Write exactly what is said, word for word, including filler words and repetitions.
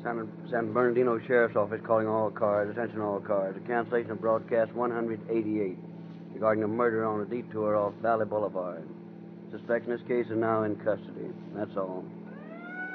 San, San Bernardino Sheriff's Office calling all cars. Attention all cars. A cancellation of broadcast one eighty-eight regarding a murder on a detour off Valley Boulevard. Suspect in this case is now in custody. That's all.